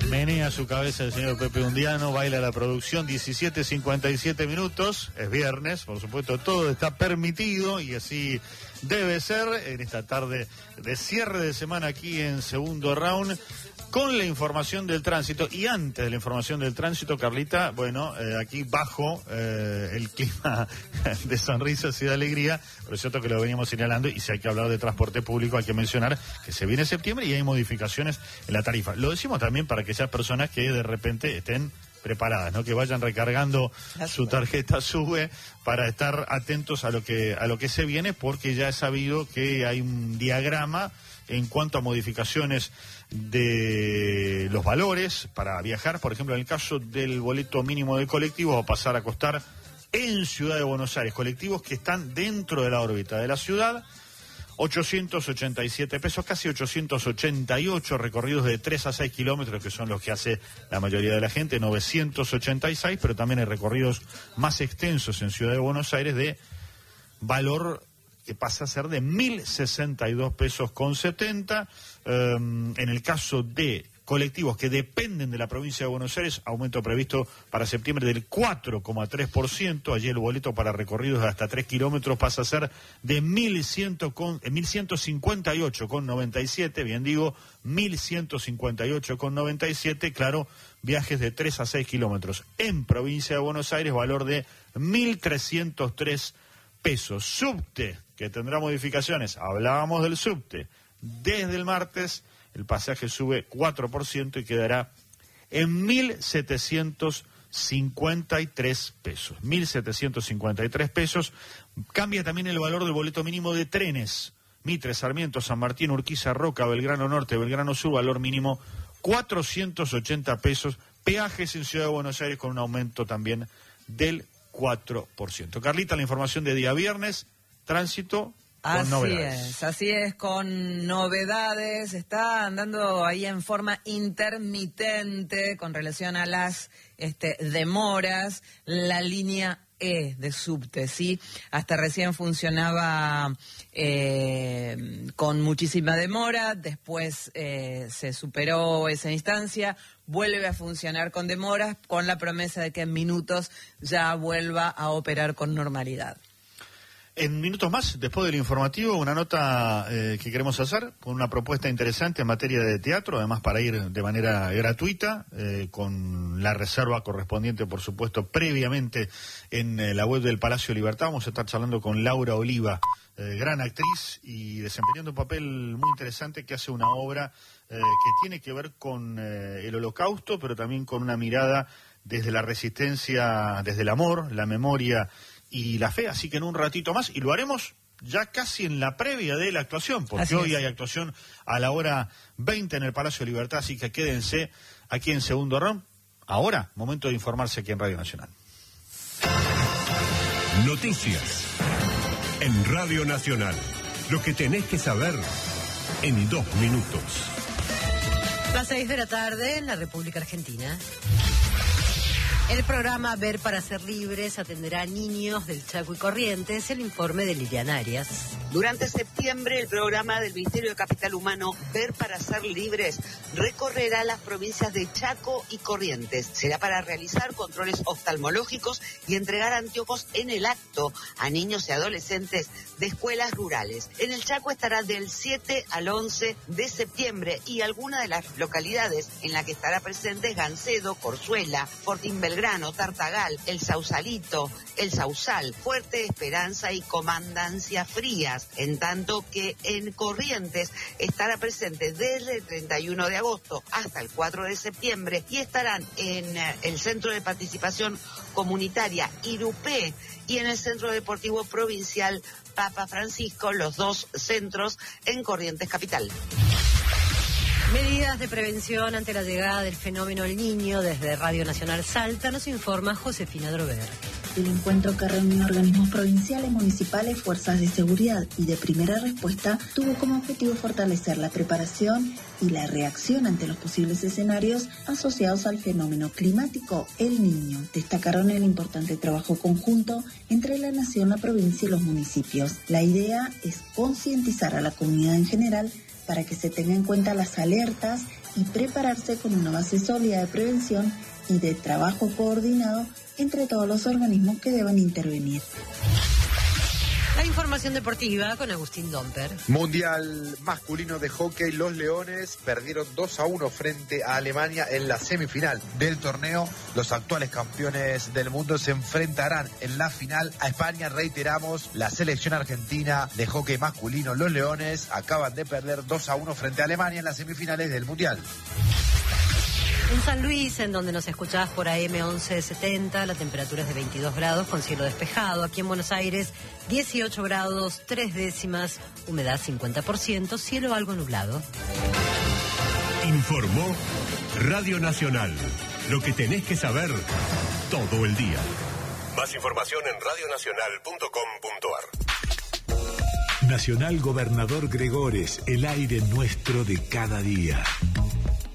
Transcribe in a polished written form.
Menea su cabeza el señor Pepe Undiano, baila la producción, 17:57 minutos, es viernes, por supuesto todo está permitido y así debe ser en esta tarde de cierre de semana aquí en Segundo Round, con la información del tránsito. Y antes de la información del tránsito, Carlita, bueno, aquí bajo el clima de sonrisas y de alegría, pero es cierto que lo veníamos señalando, y si hay que hablar de transporte público hay que mencionar que se viene septiembre y hay modificaciones en la tarifa. Lo decimos también para aquellas personas que de repente estén preparadas, ¿no? Que vayan recargando su tarjeta SUBE para estar atentos a lo que se viene, porque ya he sabido que hay un diagrama en cuanto a modificaciones de los valores para viajar. Por ejemplo, en el caso del boleto mínimo de colectivo, va a pasar a costar en Ciudad de Buenos Aires, colectivos que están dentro de la órbita de la ciudad, 887 pesos, casi 888, recorridos de 3 a 6 kilómetros, que son los que hace la mayoría de la gente, 986, pero también hay recorridos más extensos en Ciudad de Buenos Aires de valor que pasa a ser de 1.062 pesos con 70. En el caso de colectivos que dependen de la provincia de Buenos Aires, aumento previsto para septiembre del 4,3%. Allí el boleto para recorridos de hasta 3 kilómetros pasa a ser de 1.158,97, bien digo, 1.158,97, claro, viajes de 3 a 6 kilómetros. En provincia de Buenos Aires, valor de 1.303 pesos. Subte, que tendrá modificaciones, hablábamos del subte, desde el martes el pasaje sube 4% y quedará en 1.753 pesos. 1.753 pesos. Cambia también el valor del boleto mínimo de trenes. Mitre, Sarmiento, San Martín, Urquiza, Roca, Belgrano Norte, Belgrano Sur, valor mínimo 480 pesos. Peajes en Ciudad de Buenos Aires con un aumento también del 4%. Carlita, la información de día viernes, tránsito con novedades. Así es, con novedades. Está andando ahí en forma intermitente con relación a las demoras la línea E de subte, ¿sí? Hasta recién funcionaba con muchísima demora, después se superó esa instancia, vuelve a funcionar con demoras, con la promesa de que en minutos ya vuelva a operar con normalidad. En minutos más, después del informativo, una nota que queremos hacer con una propuesta interesante en materia de teatro, además para ir de manera gratuita, con la reserva correspondiente, por supuesto, previamente en la web del Palacio Libertad. Vamos a estar charlando con Laura Oliva, gran actriz y desempeñando un papel muy interesante, que hace una obra que tiene que ver con el Holocausto, pero también con una mirada desde la resistencia, desde el amor, la memoria y la fe. Así que en un ratito más, y lo haremos ya casi en la previa de la actuación, porque hoy hay actuación a la hora 20 en el Palacio de Libertad, así que quédense aquí en Segundo Round. Ahora, momento de informarse aquí en Radio Nacional. Noticias en Radio Nacional. Lo que tenés que saber en 2 minutos. Las 6 de la tarde en la República Argentina. El programa Ver para Ser Libres atenderá a niños del Chaco y Corrientes. El informe de Liliana Arias. Durante septiembre, el programa del Ministerio de Capital Humano Ver para Ser Libres recorrerá las provincias de Chaco y Corrientes. Será para realizar controles oftalmológicos y entregar anteojos en el acto a niños y adolescentes de escuelas rurales. En el Chaco estará del 7 al 11 de septiembre y algunas de las localidades en las que estará presente es Gancedo, Corzuela, Fortín Belgrano, Tartagal, El Sausalito, El Sausal, Fuerte Esperanza y Comandancia Frías, en tanto que en Corrientes estará presente desde el 31 de agosto hasta el 4 de septiembre y estarán en el Centro de Participación Comunitaria Irupé y en el Centro Deportivo Provincial Papa Francisco, los dos centros en Corrientes Capital. Medidas de prevención ante la llegada del fenómeno El Niño. Desde Radio Nacional Salta nos informa Josefina Drover. El encuentro que reunió organismos provinciales, municipales, fuerzas de seguridad y de primera respuesta tuvo como objetivo fortalecer la preparación y la reacción ante los posibles escenarios asociados al fenómeno climático El Niño. Destacaron el importante trabajo conjunto entre la nación, la provincia y los municipios. La idea es concientizar a la comunidad en general para que se tengan en cuenta las alertas y prepararse con una base sólida de prevención y de trabajo coordinado entre todos los organismos que deban intervenir. La información deportiva con Agustín Domper. Mundial masculino de hockey, los Leones perdieron 2-1 frente a Alemania en la semifinal del torneo. Los actuales campeones del mundo se enfrentarán en la final a España. Reiteramos, la selección argentina de hockey masculino, los Leones, acaban de perder 2-1 frente a Alemania en las semifinales del Mundial. En San Luis, en donde nos escuchás por AM 1170, la temperatura es de 22 grados con cielo despejado. Aquí en Buenos Aires, 18 grados, 3 décimas, humedad 50%, cielo algo nublado. Informó Radio Nacional. Lo que tenés que saber todo el día. Más información en radionacional.com.ar. Nacional Gobernador Gregores, el aire nuestro de cada día.